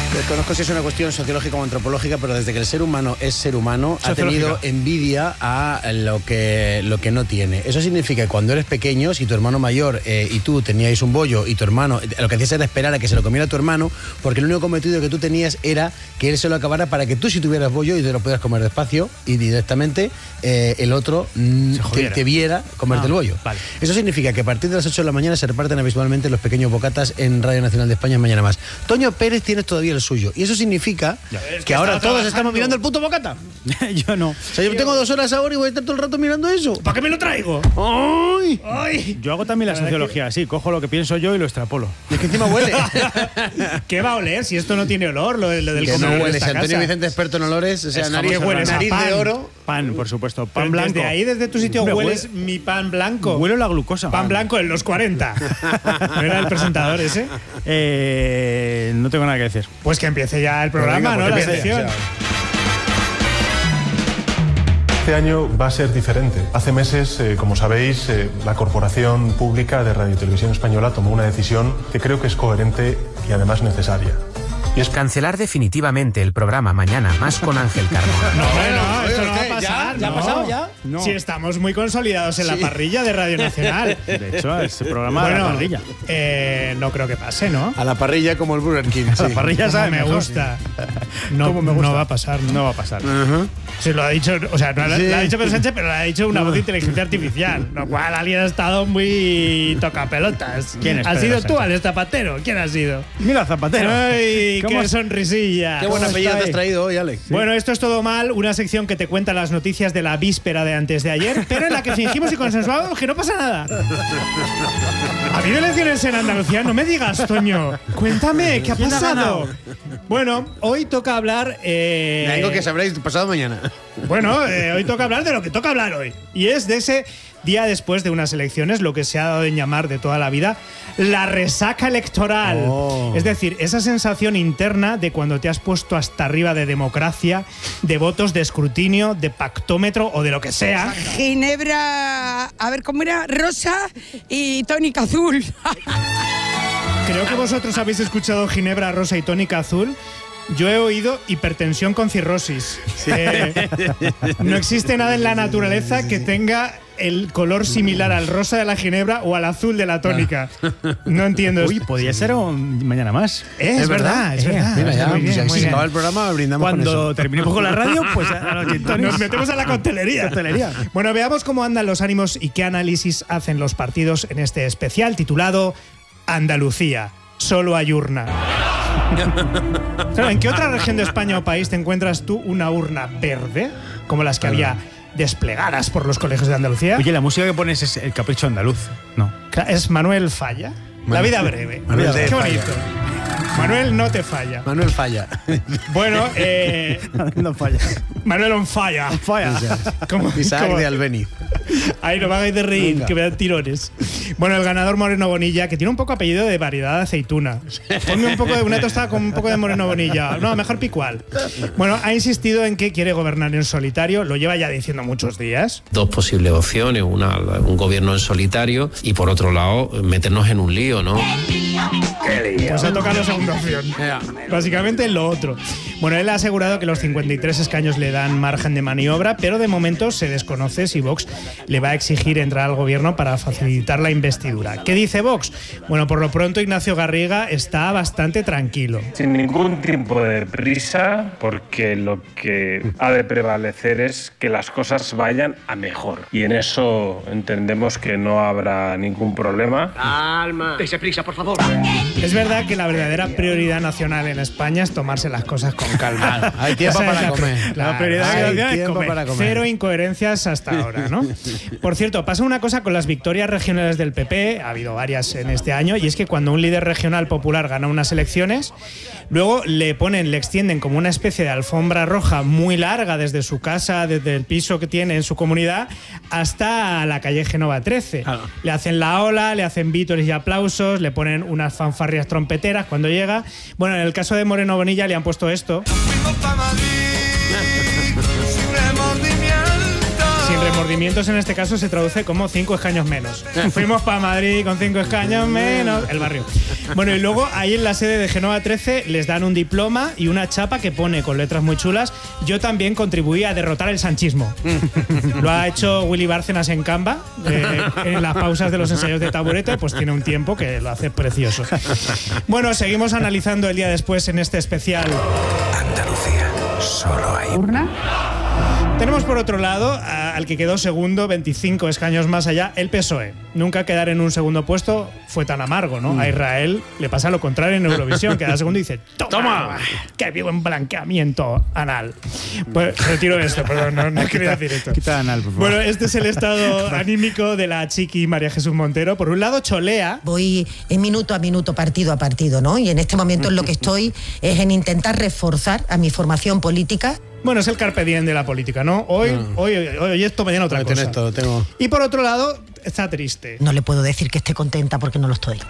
Desconozco si es una cuestión sociológica o antropológica, pero desde que el ser humano es ser humano, ha tenido envidia a lo que no tiene. Eso significa que cuando eres pequeño, si tu hermano mayor y tú teníais un bollo y tu hermano, lo que hacías era esperar a que se lo comiera tu hermano, porque el único cometido que tú tenías era que él se lo acabara para que tú, si tuvieras bollo y te lo pudieras comer despacio y directamente, el otro te viera comerte el bollo. Vale. Eso significa que a partir de las 8 de la mañana se reparten habitualmente los pequeños bocatas en Radio Nacional de España Mañana Más. Toño Pérez tienes todavía el suyo. Y eso significa que ahora todos estamos mirando el puto bocata. Yo no. O sea, yo tengo 2 horas ahora y voy a estar todo el rato mirando eso. ¿Para qué me lo traigo? ¡Ay! ¡Ay! Yo hago también la sociología así, cojo lo que pienso yo y lo extrapolo. Es que encima huele. ¿Qué va a oler si esto no tiene olor? Lo del que comedor no huele. de esta Antonio casa. Vicente, experto en olores, o sea, nariz de oro. Pan, por supuesto. Pan Pero blanco. desde tu sitio hueles mi pan blanco. Huelo la glucosa. Pan blanco en los 40. ¿No era el presentador ese? No tengo nada que decir. Pues que empiece ya el programa, ¿no? La sección. Este año va a ser diferente. Hace meses, como sabéis, la Corporación Pública de Radio y Televisión Española tomó una decisión que creo que es coherente y además necesaria. Y es cancelar definitivamente el programa Mañana Más con Ángel Carmona. No, esto no va a pasar. ¿Ya ha pasado ya? No. Si estamos muy consolidados en la parrilla de Radio Nacional. De hecho, ese programa a la parrilla. No creo que pase, ¿no? A la parrilla como el Burger King. A la parrilla sabe me mejor. gusta. No va a pasar. No va a pasar. Se lo ha dicho, o sea, no lo ha dicho Pedro Sánchez, pero lo ha dicho una voz de inteligencia artificial. Lo cual alguien ha estado muy tocapelotas. ¿Quién es ¿Has Pedro sido Sánchez? tú, Alex Zapatero? ¿Quién ha sido? Mira, Zapatero. ¡Ay, ¿Cómo qué sonrisilla! Qué buen apellido te has traído hoy, Alex. Sí. Bueno, esto es Todo Mal, una sección que te cuenta las noticias de la víspera de antes de ayer, pero en la que fingimos y consensuamos que no pasa nada. ¿Ha habido elecciones en Andalucía? No me digas, Toño. Cuéntame, ¿qué ha pasado? Bueno, hoy toca hablar... Algo que sabréis pasado mañana. Bueno, hoy toca hablar de lo que toca hablar hoy. Y es de ese día después de unas elecciones, lo que se ha dado en llamar de toda la vida la resaca electoral. Es decir, esa sensación interna de cuando te has puesto hasta arriba de democracia, de votos, de escrutinio, de pactómetro o de lo que sea. Ginebra, a ver cómo era, rosa y tónica azul. Creo que vosotros habéis escuchado Ginebra, rosa y tónica azul. Yo he oído hipertensión con cirrosis. No existe nada en la naturaleza que tenga el color similar al rosa de la ginebra o al azul de la tónica. No entiendo. Uy, podría ser un Mañana Más. Es verdad. Mira, ya, Muy bien, si muy bien. acaba el programa, brindamos con Cuando eso. terminemos con la radio, pues Nos metemos a la coctelería. Bueno, veamos cómo andan los ánimos y qué análisis hacen los partidos en este especial titulado Andalucía. Solo hay urna. Claro, ¿en qué otra región de España o país te encuentras tú una urna verde, como las que había desplegadas por los colegios de Andalucía? Oye, la música que pones es El Capricho Andaluz, ¿no? Es Manuel Falla. La vida breve. Manuel Qué falla. bonito. Manuel no te falla. Manuel falla. Bueno, No falla. Manuel on falla. ¿Cómo? Isaac de Albeni. Ahí no me hagáis de reír, Venga. que me dan tirones. Bueno, el ganador Moreno Bonilla, que tiene un poco apellido de variedad de aceituna. Ponme un poco de una tostada con un poco de Moreno Bonilla. No, mejor Picual. Bueno, ha insistido en que quiere gobernar en solitario. Lo lleva ya diciendo muchos días. Dos posibles opciones, una, un gobierno en solitario y por otro lado meternos en un lío, ¿no? Pues ha tocado la segunda opción. Básicamente lo otro. Bueno, él ha asegurado que los 53 escaños le dan margen de maniobra, pero de momento se desconoce si Vox le va a exigir entrar al gobierno para facilitar la investidura. ¿Qué dice Vox? Bueno, por lo pronto Ignacio Garriga está bastante tranquilo. Sin ningún tipo de prisa, porque lo que ha de prevalecer es que las cosas vayan a mejor. Y en eso entendemos que no habrá ningún problema. Calma. Dese prisa, por favor. Es verdad que la verdadera prioridad nacional en España es tomarse las cosas con calma. Hay tiempo Esa es para comer. La prioridad Hay nacional es tiempo comer. para comer. Cero incoherencias hasta ahora, ¿no? Por cierto, pasa una cosa con las victorias regionales del PP, ha habido varias en este año, y es que cuando un líder regional popular gana unas elecciones, luego le extienden como una especie de alfombra roja muy larga desde su casa, desde el piso que tiene en su comunidad, hasta la calle Génova 13. Le hacen la ola, le hacen vítores y aplausos, le ponen unas fanfarrias trompeteras cuando llega. Bueno, en el caso de Moreno Bonilla le han puesto esto. Sin remordimientos en este caso se traduce como 5 escaños menos. Fuimos para Madrid con 5 escaños menos. El barrio. Bueno, y luego ahí en la sede de Génova 13 les dan un diploma y una chapa que pone con letras muy chulas: yo también contribuí a derrotar el sanchismo. Lo ha hecho Willy Bárcenas en Canva, en las pausas de los ensayos de Taburete, pues tiene un tiempo que lo hace precioso. Bueno, seguimos analizando el día después en este especial. Andalucía, solo hay ¿Urna? Tenemos por otro lado al que quedó segundo, 25 escaños más allá, el PSOE. Nunca quedar en un segundo puesto fue tan amargo, ¿no? A Israel le pasa lo contrario en Eurovisión, queda segundo y dice ¡Toma! ¡Qué vivo en blanqueamiento anal! Pues retiro esto, perdón, no quería decir esto. Quita anal, por favor. Bueno, este es el estado anímico de la chiqui María Jesús Montero. Por un lado, cholea. Voy minuto a minuto, partido a partido, ¿no? Y en este momento en lo que estoy es en intentar reforzar a mi formación política. Bueno, es el carpe diem de la política, ¿no? Hoy esto, mañana otra cosa. Esto, tengo... Y por otro lado, está triste. No le puedo decir que esté contenta porque no lo estoy.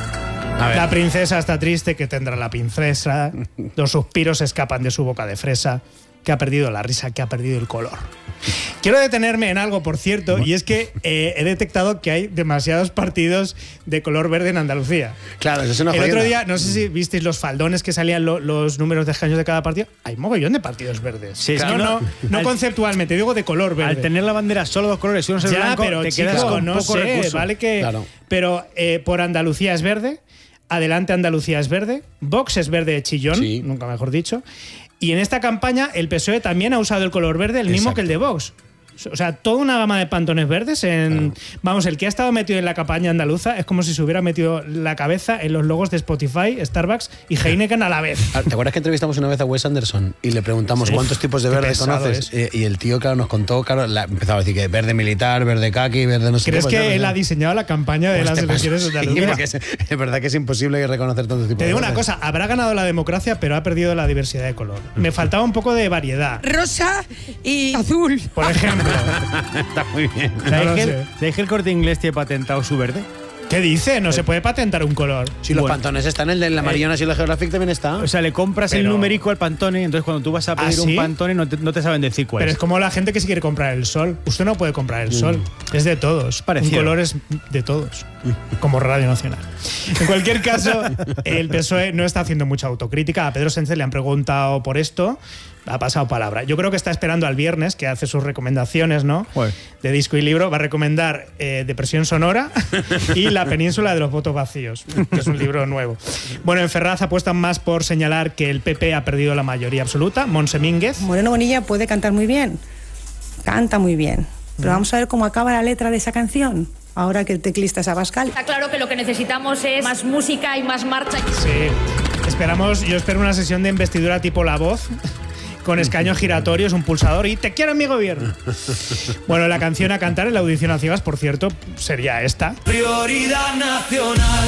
La princesa está triste, que tendrá la princesa. Los suspiros escapan de su boca de fresa, que ha perdido la risa, que ha perdido el color. Quiero detenerme en algo, por cierto, y es que he detectado que hay demasiados partidos de color verde en Andalucía. Claro, eso es una El jodienda. otro día, no sé si visteis los faldones que salían los números de escaños de cada partido. Hay mogollón de partidos verdes. Sí, es que no conceptualmente, digo de color verde. Al tener la bandera solo dos colores y uno ser Ya, blanco, pero te chico, quedas con no poco sé, recurso. vale que… Claro. Pero por Andalucía es verde, Adelante Andalucía es verde, Vox es verde de chillón, Sí. nunca mejor dicho, y en esta campaña el PSOE también ha usado el color verde, el mismo Exacto. que el de Vox. O sea, toda una gama de pantones verdes en… Vamos, el que ha estado metido en la campaña andaluza es como si se hubiera metido la cabeza en los logos de Spotify, Starbucks y Heineken a la vez. ¿Te acuerdas que entrevistamos una vez a Wes Anderson y le preguntamos cuántos tipos de Qué verde pesado conoces? Y el tío, claro, nos contó, claro, empezaba a decir que verde militar, verde kaki, verde no sé ¿Crees qué. que él ha diseñado la campaña de las elecciones andaluzas? Es verdad que es imposible reconocer tantos tipos Te de digo una verde. cosa, habrá ganado la democracia, pero ha perdido la diversidad de color. Me faltaba un poco de variedad. Rosa y azul. Por ejemplo, Está muy bien. No lo sé. ¿Sabéis que el Corte Inglés tiene patentado su verde? ¿Qué dice? No se puede patentar un color. Si los Bueno. pantones están, el de la Mariona y la Geographic también está. O sea, le compras el Pero- numérico al Pantone, entonces cuando tú vas a pedir ¿Ah, un sí? Pantone no te saben decir cuál Pero es. es como la gente que se quiere comprar el sol. Usted no puede comprar el sol. Es de todos. Parecido. Un color es de todos. Como Radio Nacional. En cualquier caso, el PSOE no está haciendo mucha autocrítica. A Pedro Sánchez le han preguntado por esto. Ha pasado palabra. Yo creo que está esperando al viernes, que hace sus recomendaciones, ¿no? Joder. De disco y libro. Va a recomendar Depresión Sonora y La Península de los Votos Vacíos, que es un libro nuevo. Bueno, en Ferraz apuestan más por señalar que el PP ha perdido la mayoría absoluta. Monse Mínguez. Moreno Bonilla puede cantar muy bien, canta muy bien, pero vamos a ver cómo acaba la letra de esa canción, ahora que el teclista es Abascal. Está claro que lo que necesitamos es más música y más marcha. Sí. Yo espero una sesión de investidura tipo La Voz, con escaños giratorios, un pulsador y ¡te quiero en mi gobierno! Bueno, la canción a cantar en la audición a ciegas, por cierto, sería esta. Prioridad nacional.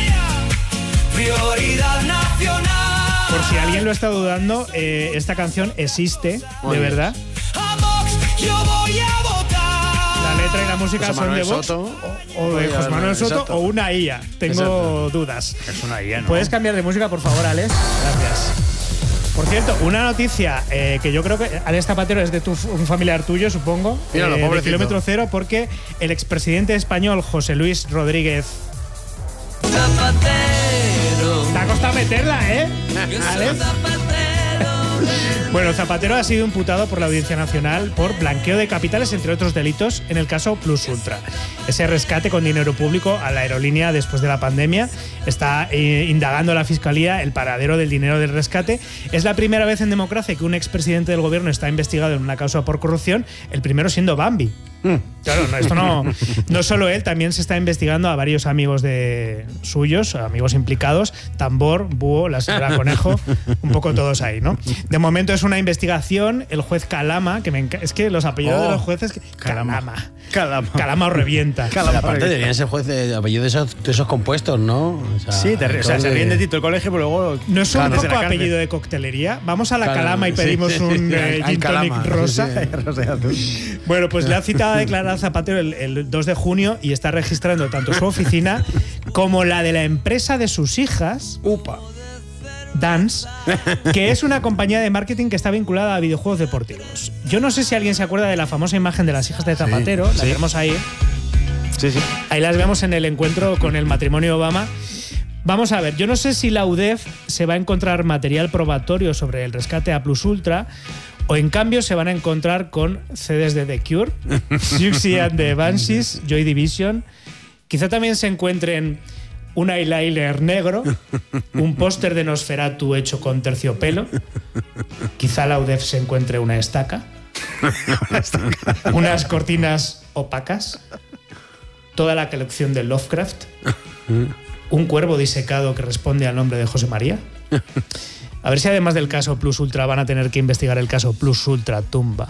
Prioridad nacional. Por si alguien lo está dudando, esta canción existe, de verdad. A Vox yo voy a votar. La letra y la música José son de Manuel Vox Soto. o de José Manuel Soto Exacto. o una IA. Tengo Exacto. dudas. Es una IA, ¿no? ¿Puedes cambiar de música, por favor, Alex? Gracias. Por cierto, una noticia que yo creo que Alex Zapatero es de un familiar tuyo, supongo. Míralo, de pobrecito. kilómetro cero, porque el expresidente español José Luis Rodríguez. Zapatero. Te ha costado meterla, ¿eh? Yo soy Alex. Zapatero. Bueno, Zapatero ha sido imputado por la Audiencia Nacional por blanqueo de capitales, entre otros delitos, en el caso Plus Ultra. Ese rescate con dinero público a la aerolínea después de la pandemia. Está indagando la Fiscalía el paradero del dinero del rescate. Es la primera vez en democracia que un expresidente del gobierno está investigado en una causa por corrupción, el primero siendo Bambi. Claro, esto no solo él, también se está investigando a varios amigos suyos, amigos implicados, Tambor, Búho, la señora Conejo, un poco todos ahí, ¿no? De momento es una investigación, el juez Calama, que es que los apellidos de los jueces… Calama os revienta. Aparte deberían ser juez de apellido de esos compuestos, ¿no? O sea, Sí, se ríen de ti todo el colegio, pero luego… ¿No es un Claro. poco Desde la cárcel. apellido de coctelería? Vamos a la Calama, Calama y sí, pedimos sí, un sí. gin tonic Calama, rosa. sí, Bueno, pues le ha citado a declarar a Zapatero el 2 de junio y está registrando tanto su oficina como la de la empresa de sus hijas, Dance, que es una compañía de marketing que está vinculada a videojuegos deportivos. Yo no sé si alguien se acuerda de la famosa imagen de las hijas de Zapatero, la tenemos ahí. Sí, sí. Ahí las vemos en el encuentro con el matrimonio Obama. Vamos a ver, yo no sé si la UDEF se va a encontrar material probatorio sobre el rescate A Plus Ultra o en cambio se van a encontrar con CDs de The Cure, Siouxsie and the Banshees, Joy Division. Quizá también se encuentren un eyeliner negro, un póster de Nosferatu hecho con terciopelo. Quizá la UDEF se encuentre una estaca, unas cortinas opacas, toda la colección de Lovecraft, un cuervo disecado que responde al nombre de José María. A ver si además del caso Plus Ultra van a tener que investigar el caso Plus Ultra Tumba.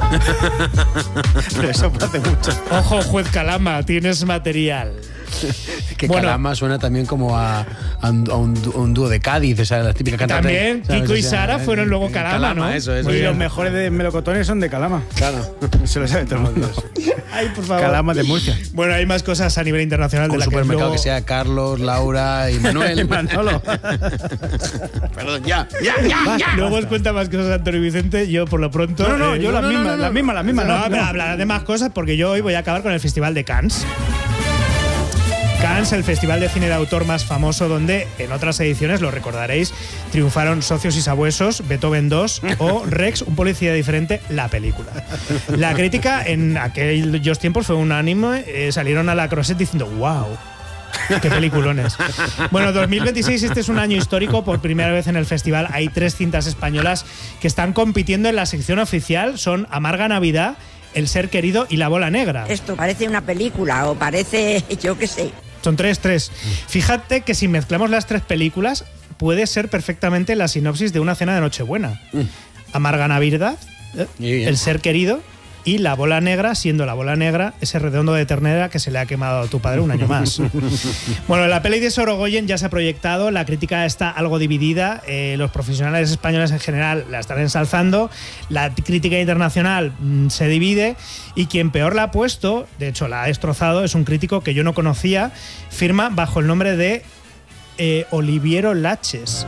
Pero eso hace mucho. Ojo, juez Calama, tienes material. Que bueno, Calama suena también como a un dúo de Cádiz, esa la típica cantante. También, ¿sabes? Kiko y Sara fueron luego Calama, ¿no? Eso. Y los mejores de melocotones son de Calama. Claro. Se lo sabe todo el mundo. Ay, por favor. Calama de Murcia. Bueno, hay más cosas a nivel internacional de la supermercado luego... que sea Carlos, Laura y Manuel. Y Manolo. Perdón, ya. Luego os cuenta más cosas Antonio Vicente. Yo, por lo pronto... No, yo las mismas. No, hablaré de más cosas porque yo hoy voy a acabar con el Festival de Cannes. Cannes, el festival de cine de autor más famoso donde, en otras ediciones, lo recordaréis, triunfaron Socios y Sabuesos, Beethoven 2 o Rex, un policía diferente, la película. La crítica en aquellos tiempos fue unánime, salieron a la Crosset diciendo ¡wow! ¡Qué peliculones! Bueno, 2026, este es un año histórico. Por primera vez en el festival hay 3 cintas españolas que están compitiendo en la sección oficial. Son Amarga Navidad, El ser querido y La bola negra. Esto parece una película o parece, yo qué sé. Son 3. Fíjate que si mezclamos las 3 películas, puede ser perfectamente la sinopsis de una cena de Nochebuena. Amarga Navidad, El ser querido y La bola negra, siendo La bola negra ese redondo de ternera que se le ha quemado a tu padre un año más. Bueno, la peli de Sorogoyen ya se ha proyectado, la crítica está algo dividida, los profesionales españoles en general la están ensalzando, la crítica internacional se divide y quien peor la ha puesto, de hecho la ha destrozado, es un crítico que yo no conocía, firma bajo el nombre de Oliviero Laches.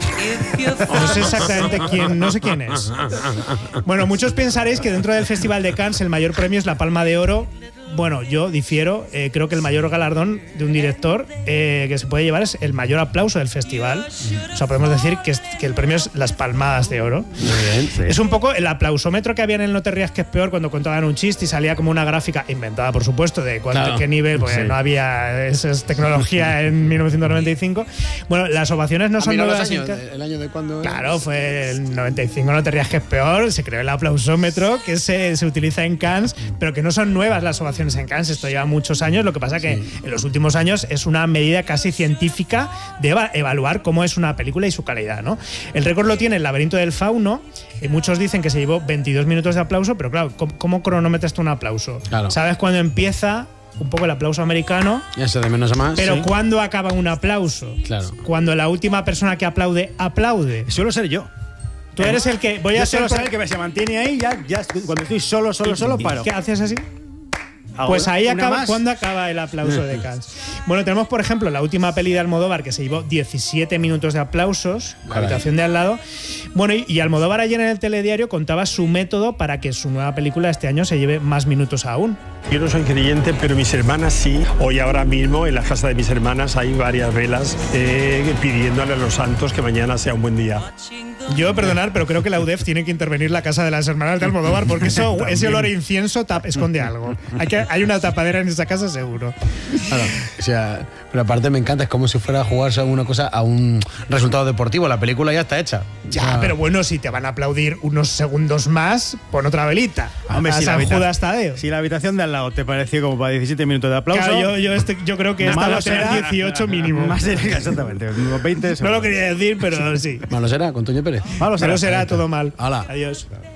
No sé exactamente quién, no sé quién es. Bueno, muchos pensaréis que dentro del Festival de Cannes el mayor premio es la Palma de Oro. Bueno, yo difiero, creo que el mayor galardón de un director que se puede llevar es el mayor aplauso del festival. O sea, podemos decir que el premio es las palmadas de oro. Muy bien, sí. Es un poco el aplausómetro que había en el No te rías que es peor cuando contaban un chiste y salía como una gráfica inventada, por supuesto, de qué nivel, porque no había esa tecnología en 1995. Bueno, las ovaciones no son nuevas. ¿El año de cuándo? Claro, fue el 95, No te rías que es peor, se creó el aplausómetro que se utiliza en Cannes, pero que no son nuevas las ovaciones en Cannes, esto lleva muchos años, lo que pasa que en los últimos años es una medida casi científica de evaluar cómo es una película y su calidad, ¿no? El récord lo tiene El laberinto del fauno, muchos dicen que se llevó 22 minutos de aplauso, pero claro, ¿cómo cronometras tú un aplauso? Claro. ¿Sabes cuándo empieza un poco el aplauso americano? Eso de menos a más. Pero ¿cuándo acaba un aplauso? Claro. Cuando la última persona que aplaude. Suelo ser yo. Tú eres el que... Voy a ser el que se mantiene ahí, ya cuando estoy solo paro. ¿Qué haces así? Pues ahí acaba, ¿cuándo acaba el aplauso de Cannes? Bueno, tenemos, por ejemplo, la última peli de Almodóvar que se llevó 17 minutos de aplausos, La habitación de al lado. Bueno, y Almodóvar ayer en el telediario contaba su método para que su nueva película este año se lleve más minutos aún. Yo no soy creyente, pero mis hermanas sí. Hoy ahora mismo en la casa de mis hermanas hay varias velas pidiéndole a los santos que mañana sea un buen día. Yo, perdonar, pero creo que la UDEF tiene que intervenir la casa de las hermanas de Almodóvar porque ese olor a incienso esconde algo. Hay una tapadera en esa casa seguro. Claro, o sea, pero aparte me encanta, es como si fuera a jugarse alguna cosa a un resultado deportivo. La película ya está hecha. Ya, pero bueno, si te van a aplaudir unos segundos más, pon otra velita. Hombre, si San Judas Tadeo. Si la habitación de al lado te pareció como para 17 minutos de aplauso. Claro, yo creo que esta va a tener 18 mínimo. Más exactamente, unos 20 segundos. No lo quería decir, pero sí. Malo será, con Toño Pérez. Malo será todo mal. Hala. Adiós.